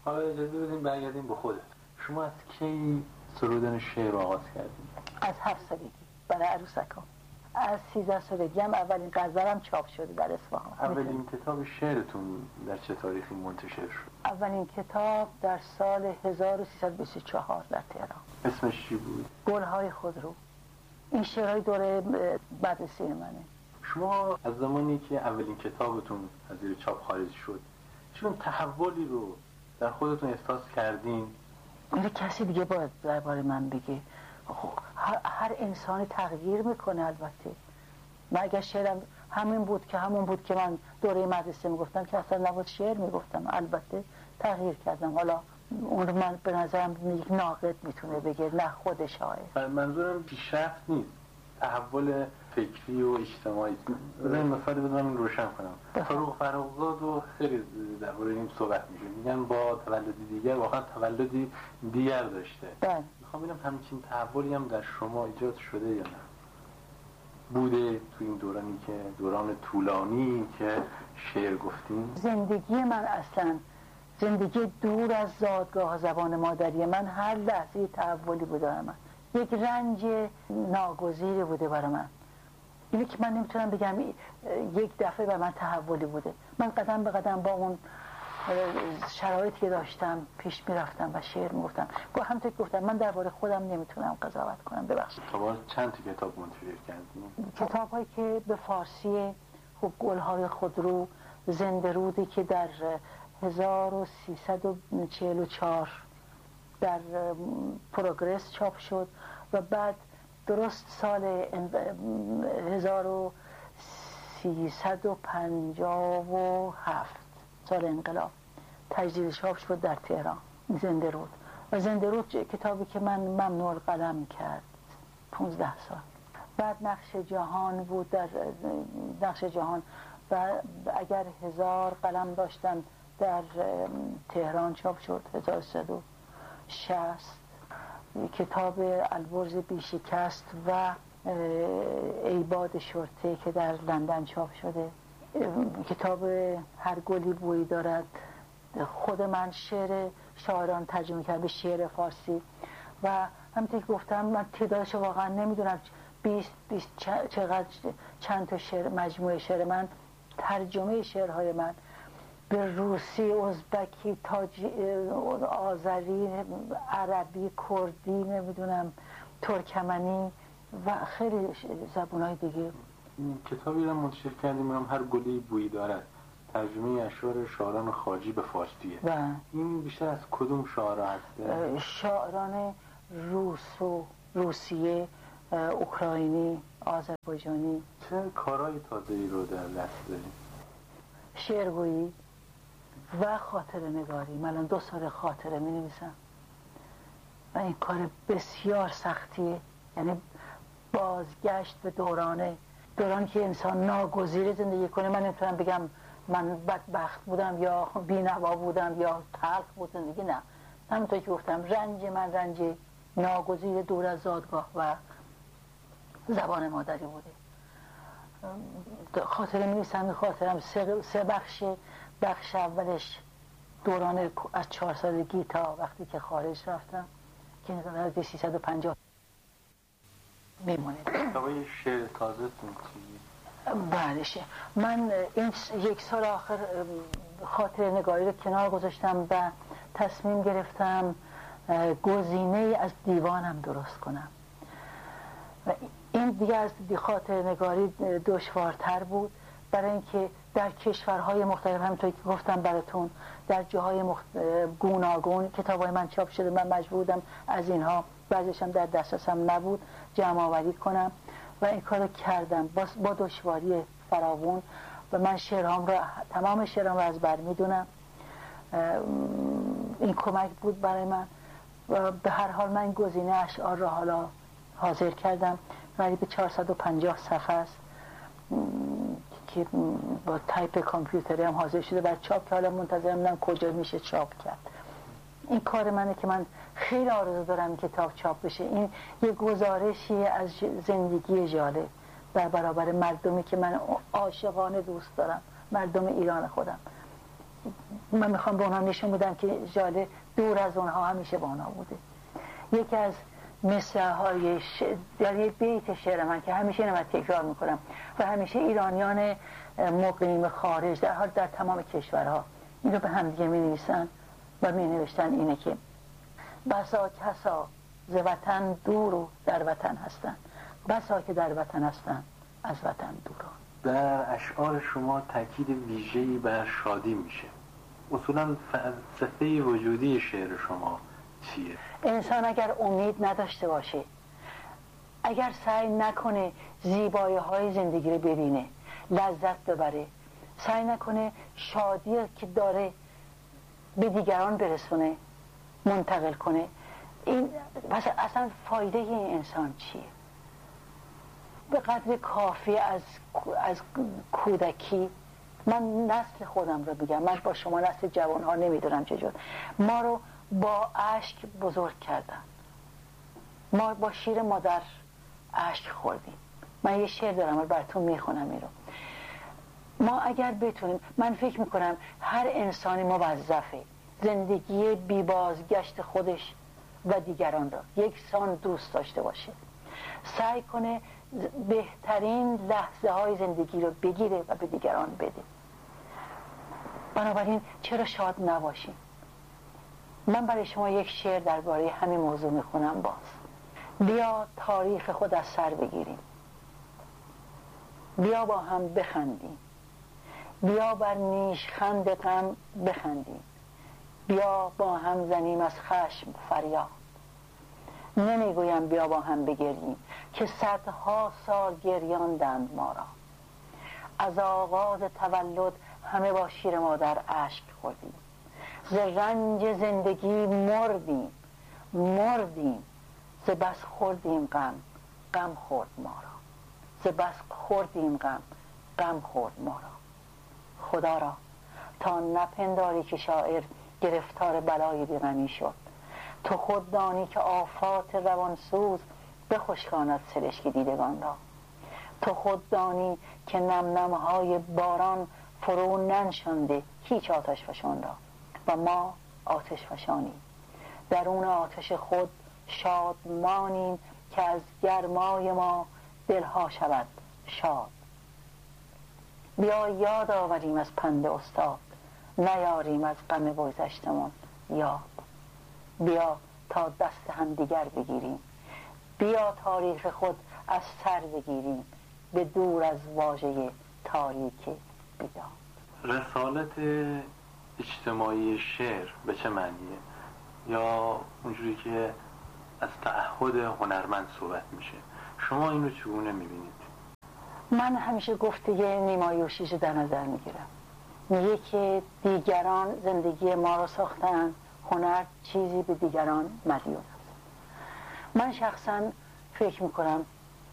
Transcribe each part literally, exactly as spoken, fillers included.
حالا اجازه بدیم برگردیم به خودت. شما از کی سرودن شعر آغاز کردیم؟ از هفت سالگی برای عروسکان. از سیزده سالگی هم اولین غزلم چاپ شده در اصفهان. اولین کتاب شعرتون در چه تاریخی منتشر شد؟ اولین کتاب در سال هزار و سیصد و بیست و چهار در تهران. اسمش چی بود؟ گلهای خودرو. این شعرهای دوره مدرسه منه. شما از زمانی که اولین کتابتون از زیر چاپ خارج شد چون تحولی رو در خودتون احساس کردین؟ اینو کسی دیگه باید درباره من بگه. هر, هر انسانی تغییر میکنه. البته من اگر شعرم همین بود که همون بود که من دوره مدرسه میگفتم که اصلا نبود شعر میگفتم. البته تغییر کردم. حالا اون رو من به نظرم یک ناقد میتونه بگه، نه خود شاعر. منظورم پیشرفت نیست، تحول فکری و اجتماعی. بذارین مثال بزنم روشن کنم. فاروق فرخزاد رو خیلی درباره این صحبت میشه، میگن با تولدی دیگر واقعا تولدی دیگر داشته. بله. میخوام ببینم همچین تحولی هم در شما ایجاد شده یا نه؟ بوده تو این دورانی که دوران طولانی که شعر گفتیم؟ زندگی من اصلا زندگی دور از زادگاه زبان مادری من هر لحظه تحولی بوده برای من. یک رنج ناگزیری بوده برای من. اینه که من نمیتونم بگم یک دفعه برای من تحولی بوده. من قدم به قدم با اون شرایطی که داشتم پیش میرفتم و شعر میگفتم. همونطور که گفتم من درباره خودم نمیتونم قضاوت کنم. ببخشید. شما چند تا کتاب منتشر کردین؟ کتاب‌هایی که به فارسی، خب گلهای خودرو، زنده رودی که در هزار و سیصد و چهل و چهار در پروگرس چاپ شد و بعد درست سال هزار و سیصد و پنجاه و هفت سال انقلاب تجدید چاپ شد در تهران زنده رود. و زنده رود کتابی که من ممنوع القلم کرد پونزده سال. بعد نقش جهان بود، در نقش جهان و اگر هزار قلم داشتن در تهران چاپ شد هزار و سیصد و شصت. کتاب البرز بیشکست و ایباد شرطه که در لندن چاپ شده. کتاب هر گلی بویی دارد. خود من شعر شاعران ترجمه کرده به شعر فارسی و همونطور که گفتم من تعدادش واقعا نمیدونم. بیست بیست چقدر چند تا شعر مجموعه شعر من، ترجمه شعرهای من به روسی، ازبکی، تاجی، آذری، عربی، کردی، نمیدونم ترکمنی و خیلی زبونهای دیگه. کتابی رو منتشر کردیم هم هر گلی بویی دارد، ترجمه اشعار شاعران خارجی به فارسیه. و این بیشتر از کدوم شاعرها هسته؟ شاعران روس و روسیه، اوکراینی، آذربایجانی. چه کارهای تازه‌ای رو در دست داریم؟ شعرگویی و خاطره نگاری. من الان دو سال خاطره می نویسم و این کار بسیار سختیه. یعنی بازگشت به دورانه دوران که انسان ناگزیر زندگی کنه. من نمیتونم بگم من بدبخت بودم یا بی‌نوا بودم یا تلخ بود زندگی، نه. همونطور که گفتم رنج من رنج ناگزیر دور از زادگاه و زبان مادری بوده. خاطره می نویسم. خاطرم سه, سه بخشه. بخش اولش دوران از چهار سالگی تا وقتی که خارج رفتم که از سیصد و پنجاه میمونه. کتابای شعر تازه تون چی؟ بله. من این یک سال آخر خاطره نگاری رو کنار گذاشتم و تصمیم گرفتم گزینه از دیوانم درست کنم و این دیگه از خاطره نگاری دشوارتر بود، برای اینکه در کشورهای مختلف همونطور که گفتم براتون در جاهای مخت... گوناگون کتابای من چاپ شده. من مجبور بودم از اینها بعضیشم در دسترسم نبود جمع آوری کنم و این کارو کردم با, با دشواری فراوان و من شعرهام رو تمام شعرهام رو از بر میدونم. این کمک بود برای من و به هر حال من گزینه اشعار رو حالا حاضر کردم. ولی به چهارصد و پنجاه صفحه است که با تایپ کامپیوتری هم حاضر شده بر چاپ که حالا منتظرم بودم کجا میشه چاپ کرد. این کار منه که من خیلی آرزو دارم کتاب چاپ بشه. این یه گزارشی از زندگی ژاله در برابر مردمی که من عاشقانه دوست دارم، مردم ایران خودم. من میخوام به اونها نشون بدم که ژاله دور از اونها همیشه با اونها بوده. یکی از مصرع های ش... در یک بیت شعر من که همیشه اینو تکرار میکنم و همیشه ایرانیان مقیم خارج در حال در تمام کشورها این رو به همدیگه می نویسن و می نوشتن اینه که بسا کسا ز وطن دور و در وطن هستن، بسا که در وطن هستن از وطن دوران. در اشعار شما تاکید ویژه‌ای بر شادی میشه. اصولا فلسفه وجودی شعر شما چیه؟ انسان اگر امید نداشته باشه، اگر سعی نکنه زیبایی های زندگی رو ببینه، لذت ببره، سعی نکنه شادی که داره به دیگران برسونه، منتقل کنه، این پس اصلا فایده این انسان چیه؟ به قدر کافی از از کودکی، من نسل خودم رو بگم، من با شما نسل جوان ها نمیدونم چجور، ما رو با اشک بزرگ کردن، ما با شیر مادر اشک خوردیم. من یه شعر دارم و براتون میخونم این رو. ما اگر بتونیم، من فکر میکنم هر انسانی موظفه زندگی بی بازگشت خودش و دیگران را یکسان دوست داشته باشه، سعی کنه بهترین لحظه های زندگی رو بگیره و به دیگران بده. بنابراین چرا شاد نباشیم؟ من برای شما یک شعر درباره همین موضوع میخونم. باز بیا تاریخ خود از سر بگیریم، بیا با هم بخندیم، بیا بر نیش خند غم بخندیم، بیا با هم زنیم از خشم فریاد. نمیگویم بیا با هم بگریم که صدها سال گریاندند ما را، از آغاز تولد همه با شیر مادر اشک خوردیم، ز رنج زندگی مردیم مردیم، ز بس خوردیم غم غم خورد ما را، ز بس خوردیم غم غم خورد ما را. خدا را تا نپنداری که شاعر گرفتار بلای بیغمی شد، تو خود دانی که آفات روانسوز بخشکاند سرشک دیدگان را، تو خود دانی که نم نمهای باران فرو ننشانده هیچ آتش فشان را، و ما آتش فشانیم درون آتش خود شادمانیم که از گرمای ما دلها شود شاد. بیا یاد آوریم از پند استاد، نیاریم از غم بگذشتمان یاد. بیا تا دست هم دیگر بگیریم، بیا تاریخ خود از سر بگیریم، به دور از واژه تاریک بیداد. رسالت اجتماعی شعر به چه معنیه؟ یا اونجوری که از تعهد هنرمند صحبت میشه، شما این رو چگونه میبینید؟ من همیشه گفته نیما یوشیج در نظر میگیرم، میگه که دیگران زندگی ما رو ساختن، هنر چیزی به دیگران مدیون است. من شخصا فکر میکنم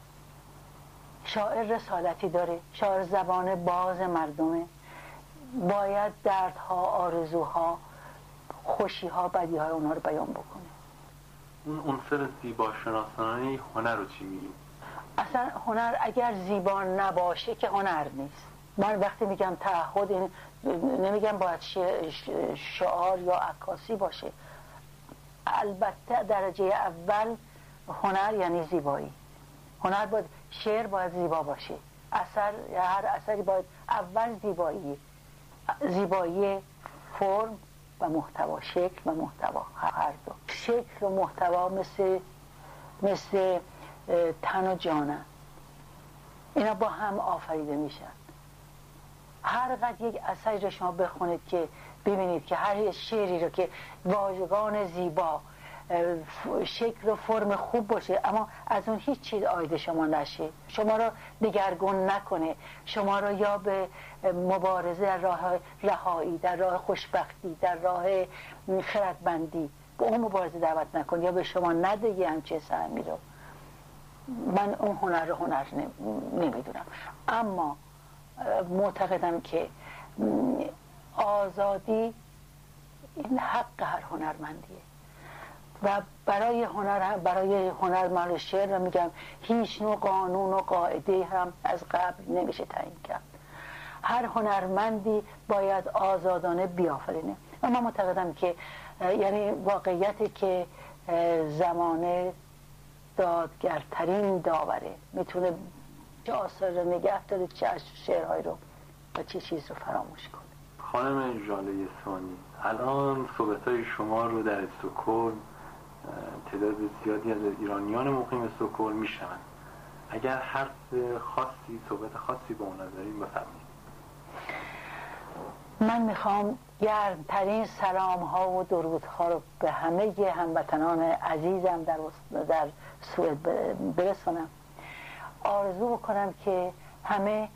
شاعر رسالتی داره، شاعر زبان باز مردمه، باید دردها، آرزوها، خوشیها، بدیهای اونها رو بیان بکنه. اون عنصر زیبا شناسانه هنر رو چی میگیم؟ اصلا هنر اگر زیبا نباشه که هنر نیست. من وقتی میگم تعهد، این نمیگم باید شعار یا عکاسی باشه. البته درجه اول هنر یعنی زیبایی. هنر باید، شعر باید زیبا باشه، اثر یا هر اثری باید اول زیبایی، زیبایی فرم و محتوا، شکل و محتوا، هر دو. شکل و محتوا مثل مثل تن و جانن، اینا با هم آفریده میشن. هر قد یک اثری رو شما بخونید که ببینید که هر شعری رو که واژگان زیبا، شکل و فرم خوب باشه، اما از اون هیچ چیز آیده شما نشه، شما رو دگرگون نکنه، شما رو یا به مبارزه در راه رهایی، در راه خوشبختی، در راه خردمندی به اون مبارزه دعوت نکنه، یا به شما نده همچه سهمی رو. من اون هنر رو هنر نمیدونم، اما معتقدم که آزادی این حق هر هنرمندیه و برای هنر برای هنرمند شعر رو میگم هیچ نوع قانون و قاعده هم از قبل نمیشه تعیین کرد. هر هنرمندی باید آزادانه بیافرینه. و من معتقدم که یعنی واقعیتی که زمانه دادگرترین داوره، میتونه چه آثار رو نگه داره، چه شعرهای رو و چه چیز رو فراموش کنه. خانم ژاله ثانی، الان صحبت‌های شما رو در استکهلم تعداد زیادی از ایرانیان مقیم استکهلم میشنوند. اگر حرف خاصی، صحبت خاصی با اون داریم بفرمایید. من میخوام گرمترین سلام ها و درود ها رو به همه هموطنان عزیزم در در سوئد برسونم. آرزو بکنم که همه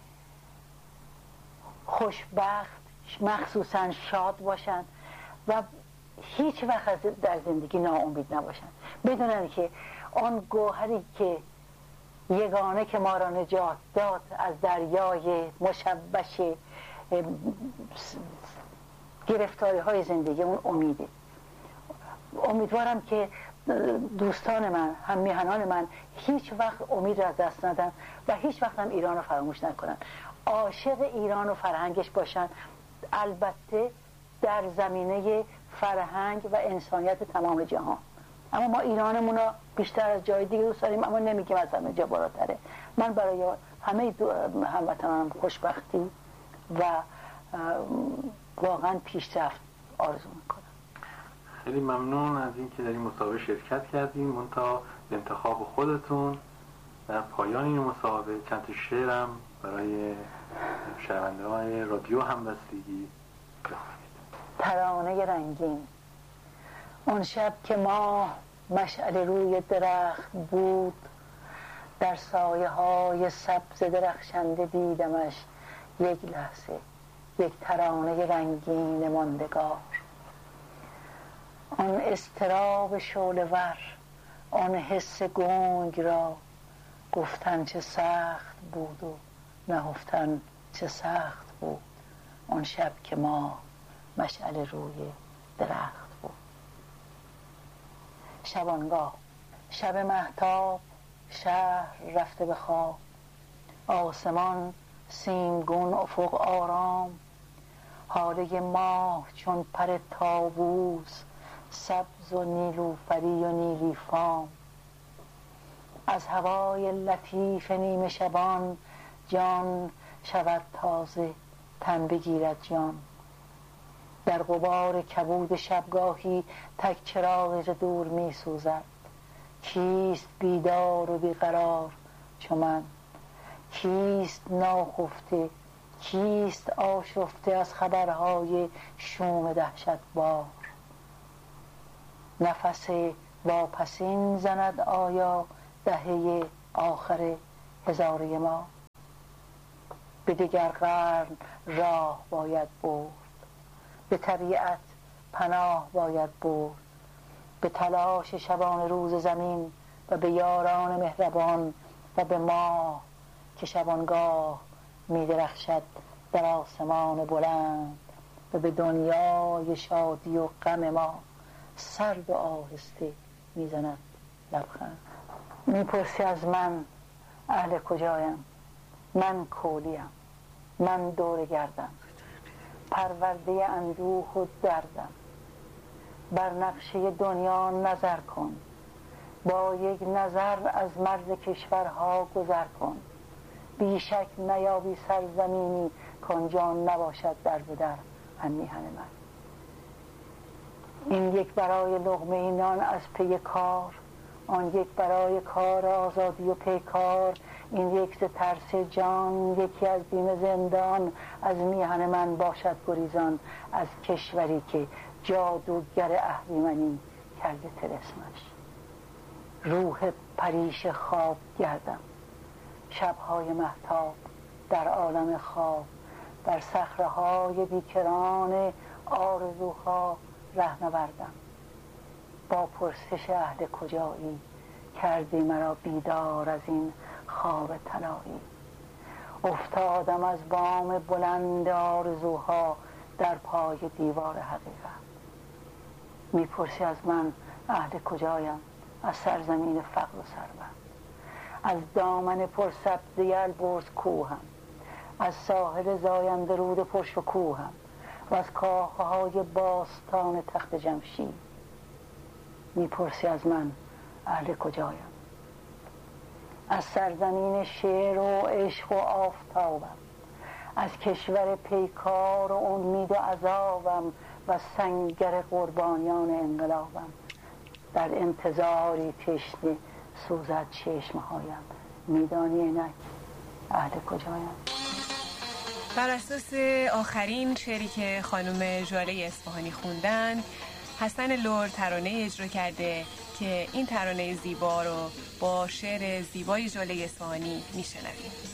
خوشبخت، مخصوصا شاد باشن و هیچ وقت در زندگی ناامید نباشن. بدونن که آن گوهری که یگانه که ما را نجات داد از دریای مشوش گرفتاری های زندگی، اون امیده. امیدوارم که دوستان من، هم میهنان من هیچ وقت امید را از دست ندن و هیچ وقت هم ایران رو فراموش نکنن. عاشق ایران و فرهنگش باشن، البته در زمینه فرهنگ و انسانیت تمام جهان. اما ما ایرانمون رو بیشتر از جای دیگه دوست داریم، اما نمیگیم از همه جا بالاتره. من برای همه هموطنانم خوشبختی و واقعا پیشرفت آرزو میکنم. خیلی ممنون از اینکه در این مسابقه شرکت کردیم. منتها به انتخاب خودتون در پایان این مسابقه چند تا شعرم برای شنونده های رادیو همبستگی بخونید. ترانه رنگین. اون شب که ماه مشعل روی درخت بود، در سایه های سبز درخشنده دیدمش یک لحظه، یک ترانه رنگین ماندگار. آن اضطراب شعله‌ور، آن حس گنگ را گفتن چه سخت بود و نهفتن چه سخت بود. آن شب که ما مشعل روی درخت بود. شبانگاه. شب مهتاب، شهر رفته به خواب، آسمان سیمگون، افق آرام، هاله ماه چون پر طاووس، سبز و نیلوفری و نیلی فام. از هوای لطیف نیمه شبان، جان شود تازه، تن بگیرد جان. در غبار کبود شبگاهی تک چراغ دور می سوزد. کیست بیدار و بیقرار چو من؟ کیست ناخفته؟ کیست آشفته از خبرهای شوم دهشتبار؟ نفس واپسین زند آیا دهه آخر هزاره ما؟ به دیگر قرن راه باید برد، به طبیعت پناه باید برد، به تلاش شبان روز زمین و به یاران مهربان و به ماه که شبانگاه می درخشد در آسمان بلند و به دنیای شادی و غم ما سرد و آهسته می زند لبخند. می پرسی از من اهل کجایم؟ من کولیم، من دور گردم، پرورده اندوه و دردم. بر نقشه دنیا نظر کن، با یک نظر از مرز کشورها گذر کن. بیشک نیابی سرزمینی کانجا نباشد در به در هم میهن من. این یک برای لقمه نان از پی کار، آن یک برای کار آزادی و پیکار. این یک ز ترس جان، یکی از بیم زندان. از میهن من باشد گریزان، از کشوری که جادوگر اهریمنی کرده طلسمش. روح پریش خواب گردم، شبهای مهتاب در عالم خواب، در صخره‌های بیکران آرزوها ره نوردم. با پرسش اهل کجایی، کردی مرا بیدار از این خواب طلایی. افتادم از بام بلند آرزوها در پای دیوار حقیقت. میپرسی از من اهل کجایم؟ از سرزمین فقر و ثروت، از دامن پرسبزه البرز کوهم، از ساحل زاینده رود پرشکوهم و از کاخهای باستان تخت جمشید. میپرسی از من اهل کجایم؟ از سرزمین شعر و عشق و آفتابم، از کشور پیکار و امید و عذابم و سنگر قربانیان انقلابم. در انتظاری تشنه سوزد چشمهایم، میدانی اینک اهل کجایم؟ بر اساس آخرین شعری که خانم ژواله اصفهانی خوندن، حسن لر ترانه اجرا کرده که این ترانه زیبا رو با شعر زیبای ژواله اصفهانی میشنویم.